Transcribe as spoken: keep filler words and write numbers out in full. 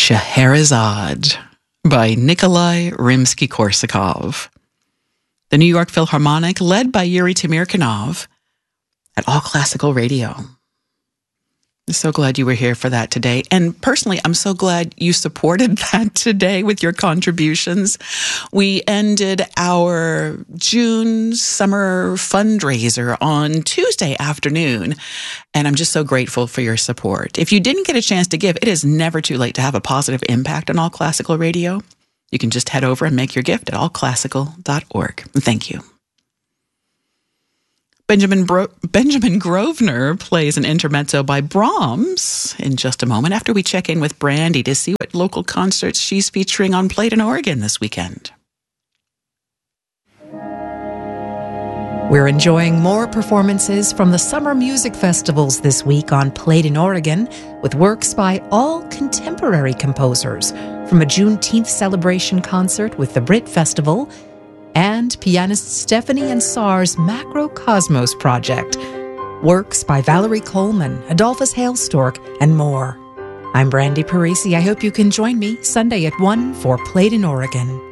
Scheherazade by Nikolai Rimsky-Korsakov. The New York Philharmonic, led by Yuri Temirkanov, at All Classical Radio. I'm so glad you were here for that today. And personally, I'm so glad you supported that today with your contributions. We ended our June summer fundraiser on Tuesday afternoon, and I'm just so grateful for your support. If you didn't get a chance to give, it is never too late to have a positive impact on All Classical Radio. You can just head over and make your gift at all classical dot org. Thank you. Benjamin Bro- Benjamin Grosvenor plays an intermezzo by Brahms in just a moment after we check in with Brandy to see what local concerts she's featuring on Played in Oregon this weekend. We're enjoying more performances from the summer music festivals this week on Played in Oregon, with works by all contemporary composers, from a Juneteenth celebration concert with the Brit Festival and pianist Stephanie Ansar's Macrocosmos project, works by Valerie Coleman, Adolphus Hailstork, and more. I'm Brandy Parisi. I hope you can join me Sunday at one for Played in Oregon.